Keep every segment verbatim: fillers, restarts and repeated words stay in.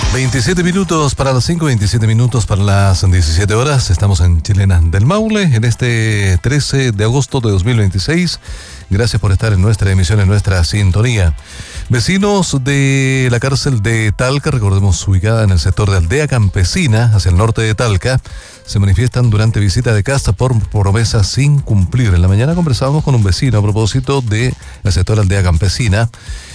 veintisiete minutos para las cinco, veintisiete minutos para las diecisiete horas. Estamos en Chilena del Maule en este trece de agosto de dos mil veintiséis. Gracias por estar en nuestra emisión, en nuestra sintonía. Vecinos de la cárcel de Talca, recordemos ubicada en el sector de Aldea Campesina, hacia el norte de Talca, se manifiestan durante visita de casa por promesas sin cumplir. En la mañana conversábamos con un vecino a propósito del sector Aldea Campesina.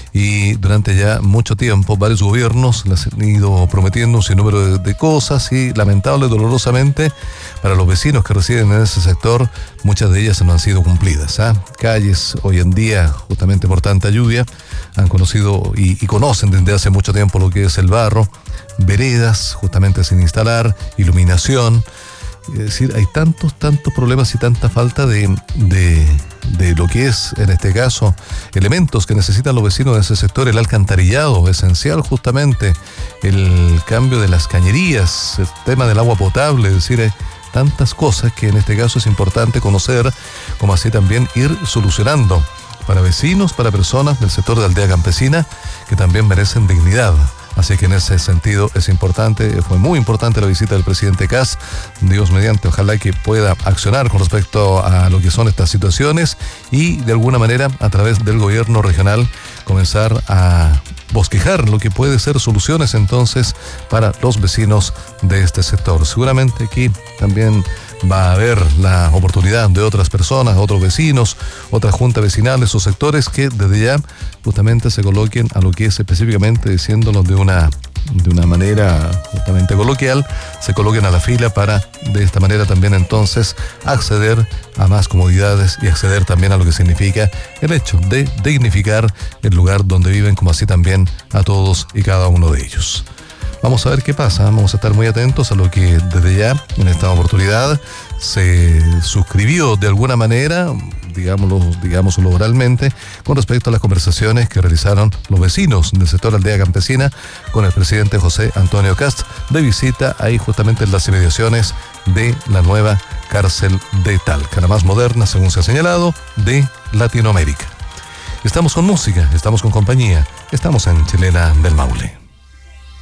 Y durante ya mucho tiempo, varios gobiernos les han ido prometiendo un sinnúmero de, de cosas y lamentable, dolorosamente, para los vecinos que residen en ese sector, muchas de ellas no han sido cumplidas. ¿eh? Calles hoy en día, justamente por tanta lluvia, han conocido y, y conocen desde hace mucho tiempo lo que es el barro, veredas justamente sin instalar, iluminación. Es decir, hay tantos, tantos problemas y tanta falta de, de, de lo que es, en este caso, elementos que necesitan los vecinos de ese sector, el alcantarillado, esencial justamente, el cambio de las cañerías, el tema del agua potable, es decir, hay tantas cosas que en este caso es importante conocer, como así también ir solucionando para vecinos, para personas del sector de Aldea Campesina, que también merecen dignidad. Así que en ese sentido es importante, fue muy importante la visita del presidente Kast, Dios mediante, ojalá que pueda accionar con respecto a lo que son estas situaciones y de alguna manera a través del gobierno regional comenzar a bosquejar lo que puede ser soluciones entonces para los vecinos de este sector. Seguramente aquí también va a haber la oportunidad de otras personas, otros vecinos, otras juntas vecinales o sectores que desde ya justamente se coloquen a lo que es específicamente, diciéndolo de una, de una manera justamente coloquial, se coloquen a la fila para de esta manera también entonces acceder a más comodidades y acceder también a lo que significa el hecho de dignificar el lugar donde viven, como así también a todos y cada uno de ellos. Vamos a ver qué pasa, vamos a estar muy atentos a lo que desde ya, en esta oportunidad, se suscribió de alguna manera, digámoslo, digámoslo oralmente, con respecto a las conversaciones que realizaron los vecinos del sector Aldea Campesina con el presidente José Antonio Kast, de visita ahí justamente en las inmediaciones de la nueva cárcel de Talca, la más moderna, según se ha señalado, de Latinoamérica. Estamos con música, estamos con compañía, estamos en Chilena del Maule.